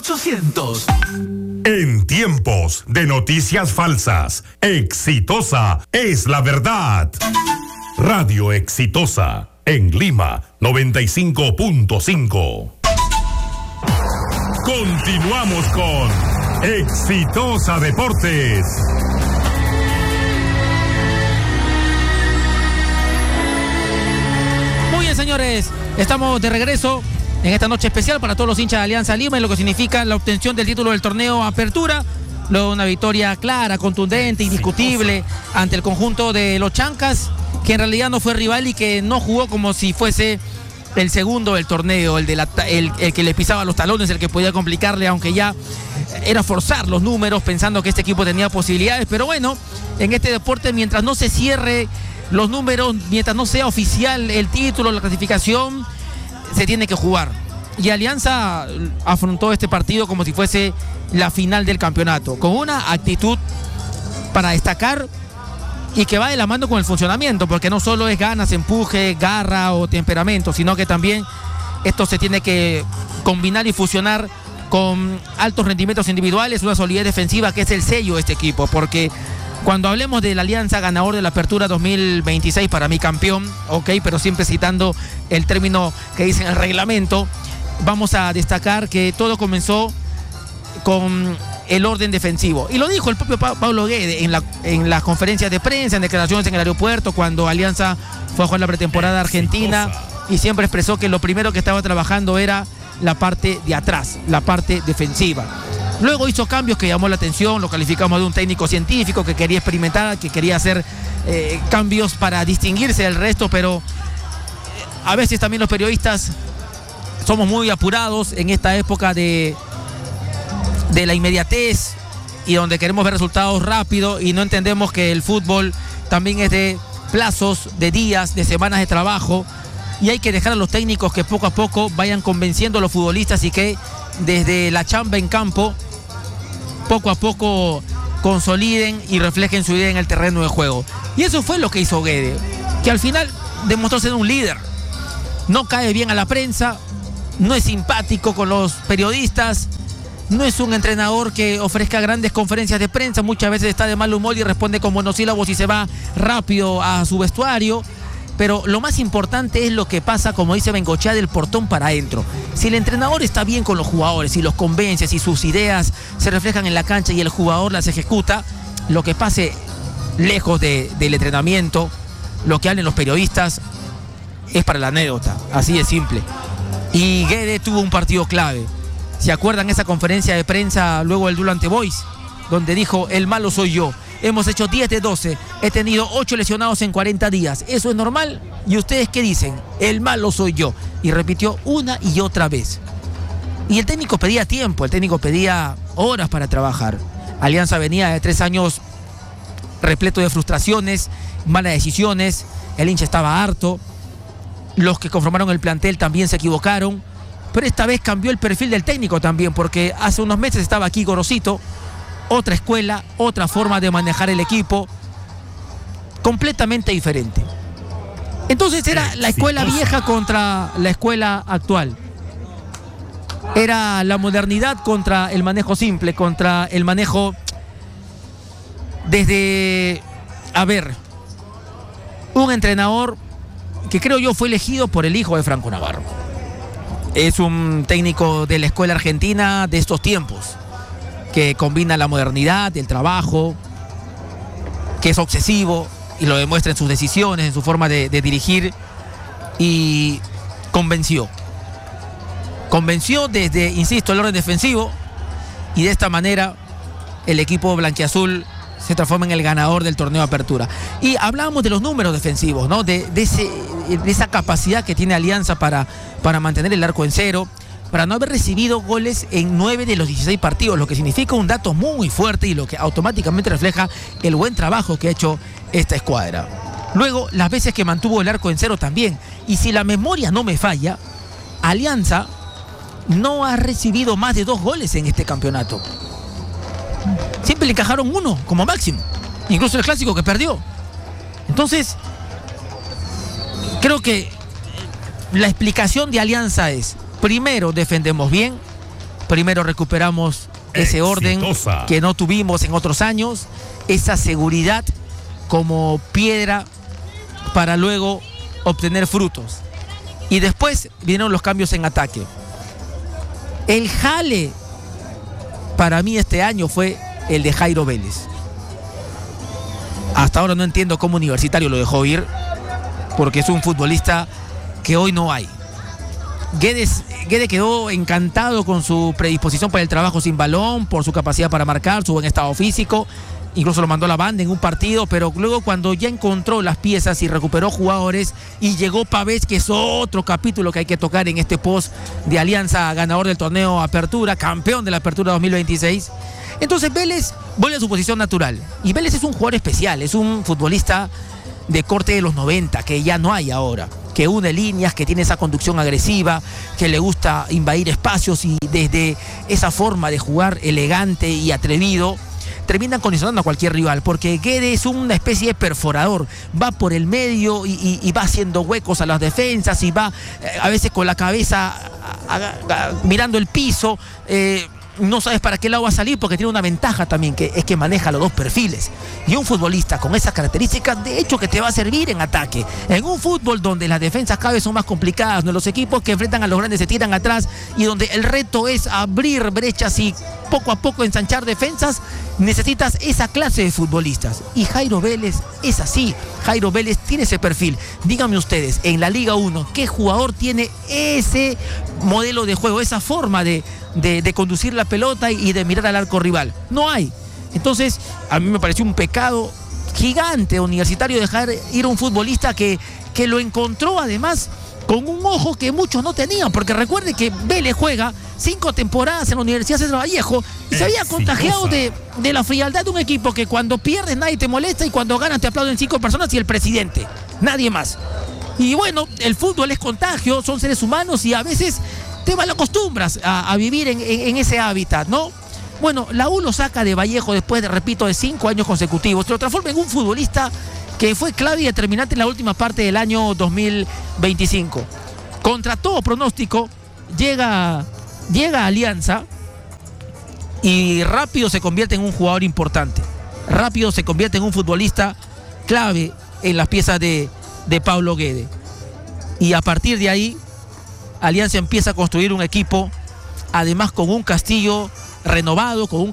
800. En tiempos de noticias falsas, Exitosa es la verdad. Radio Exitosa, en Lima, 95.5. Continuamos con Exitosa Deportes. Muy bien, señores, estamos de regreso en esta noche especial para todos los hinchas de Alianza Lima, en lo que significa la obtención del título del torneo Apertura. Luego una victoria clara, contundente, indiscutible ante el conjunto de los Chancas, que en realidad no fue rival y que no jugó como si fuese el segundo del torneo, el que le pisaba los talones, el que podía complicarle, aunque ya era forzar los números pensando que este equipo tenía posibilidades. Pero bueno, en este deporte, mientras no se cierre los números, mientras no sea oficial el título, la clasificación, se tiene que jugar. Y Alianza afrontó este partido como si fuese la final del campeonato, con una actitud para destacar y que va de la mano con el funcionamiento, porque no solo es ganas, empuje, garra o temperamento, sino que también esto se tiene que combinar y fusionar con altos rendimientos individuales, una solidez defensiva que es el sello de este equipo, porque cuando hablemos de la Alianza ganador de la Apertura 2026, para mí campeón, ok, pero siempre citando el término que dice en el reglamento, vamos a destacar que todo comenzó con el orden defensivo. Y lo dijo el propio Pablo Guede en las conferencias de prensa, en declaraciones en el aeropuerto, cuando Alianza fue a jugar la pretemporada argentina, y siempre expresó que lo primero que estaba trabajando era la parte de atrás, la parte defensiva. Luego hizo cambios que llamó la atención, lo calificamos de un técnico científico que quería experimentar, que quería hacer cambios para distinguirse del resto, pero a veces también los periodistas somos muy apurados en esta época de la inmediatez y donde queremos ver resultados rápidos y no entendemos que el fútbol también es de plazos, de días, de semanas de trabajo, y hay que dejar a los técnicos que poco a poco vayan convenciendo a los futbolistas y que desde la chamba en campo poco a poco consoliden y reflejen su idea en el terreno de juego. Y eso fue lo que hizo Guede, que al final demostró ser un líder. No cae bien a la prensa, no es simpático con los periodistas, no es un entrenador que ofrezca grandes conferencias de prensa, muchas veces está de mal humor y responde con monosílabos y se va rápido a su vestuario. Pero lo más importante es lo que pasa, como dice Bengochea, del portón para adentro. Si el entrenador está bien con los jugadores, si los convence, si sus ideas se reflejan en la cancha y el jugador las ejecuta, lo que pase lejos del entrenamiento, lo que hablen los periodistas, es para la anécdota, así de simple. Y Guede tuvo un partido clave. ¿Se acuerdan esa conferencia de prensa luego del duelo ante Boys? Donde dijo, el malo soy yo. Hemos hecho 10 de 12, he tenido 8 lesionados en 40 días. ¿Eso es normal? ¿Y ustedes qué dicen? El malo soy yo. Y repitió una y otra vez. Y el técnico pedía tiempo, el técnico pedía horas para trabajar. Alianza venía de 3 años repleto de frustraciones, malas decisiones, el hincha estaba harto, los que conformaron el plantel también se equivocaron, pero esta vez cambió el perfil del técnico también, porque hace unos meses estaba aquí Gorosito, otra escuela, otra forma de manejar el equipo, completamente diferente. Entonces era la escuela vieja contra la escuela actual. Era la modernidad contra el manejo simple, contra el manejo desde, un entrenador que creo yo fue elegido por el hijo de Franco Navarro. Es un técnico de la escuela argentina de estos tiempos, que combina la modernidad, el trabajo, que es obsesivo y lo demuestra en sus decisiones, en su forma de dirigir, y convenció desde, insisto, el orden defensivo, y de esta manera el equipo blanquiazul se transforma en el ganador del torneo Apertura. Y hablábamos de los números defensivos, ¿no? de esa capacidad que tiene Alianza para mantener el arco en cero, para no haber recibido goles en 9 de los 16 partidos, lo que significa un dato muy fuerte y lo que automáticamente refleja el buen trabajo que ha hecho esta escuadra. Luego, las veces que mantuvo el arco en cero también. Y si la memoria no me falla, Alianza no ha recibido más de 2 goles en este campeonato. Siempre le encajaron 1 como máximo, incluso el clásico que perdió. Entonces, creo que la explicación de Alianza es: primero defendemos bien, Primero recuperamos ese orden que no tuvimos en otros años, esa seguridad como piedra para luego obtener frutos. Y después vinieron los cambios en ataque. El jale para mí este año fue el de Jairo Vélez. Hasta ahora no entiendo cómo Universitario lo dejó ir, porque es un futbolista que hoy no hay. Guedes quedó encantado con su predisposición para el trabajo sin balón, por su capacidad para marcar, su buen estado físico. Incluso lo mandó a la banda en un partido, pero luego cuando ya encontró las piezas y recuperó jugadores y llegó Pavés, que es otro capítulo que hay que tocar en este post de Alianza, ganador del torneo Apertura, campeón de la Apertura 2026. Entonces Vélez vuelve a su posición natural. Y Vélez es un jugador especial, es un futbolista de corte de los 90, que ya no hay ahora, que une líneas, que tiene esa conducción agresiva, que le gusta invadir espacios y desde esa forma de jugar elegante y atrevido terminan condicionando a cualquier rival, porque Guedes es una especie de perforador, va por el medio y va haciendo huecos a las defensas y va a veces con la cabeza mirando el piso, no sabes para qué lado va a salir, porque tiene una ventaja también, que es que maneja los dos perfiles. Y un futbolista con esas características, de hecho, que te va a servir en ataque. En un fútbol donde las defensas cada vez son más complicadas, donde los equipos que enfrentan a los grandes se tiran atrás y donde el reto es abrir brechas y poco a poco ensanchar defensas, necesitas esa clase de futbolistas. Y Jairo Vélez es así. Jairo Vélez tiene ese perfil. Díganme ustedes, en la Liga 1, ¿qué jugador tiene ese modelo de juego, esa forma de conducir la pelota y de mirar al arco rival? No hay. Entonces, a mí me pareció un pecado gigante Universitario dejar ir a un futbolista que lo encontró además con un ojo que muchos no tenían, porque recuerde que Vélez juega 5 temporadas en la Universidad César Vallejo y se había contagiado de la frialdad de un equipo que cuando pierdes nadie te molesta y cuando ganas te aplauden 5 personas y el presidente, nadie más. Y bueno, el fútbol es contagio, son seres humanos y a veces te malacostumbras a vivir en ese hábitat, ¿no? Bueno, la U lo saca de Vallejo después, repito, de 5 años consecutivos, lo transforma en un futbolista que fue clave y determinante en la última parte del año 2025. Contra todo pronóstico, llega a Alianza y rápido se convierte en un jugador importante. Rápido se convierte en un futbolista clave en las piezas de Pablo Guede. Y a partir de ahí, Alianza empieza a construir un equipo, además con un Castillo renovado, con un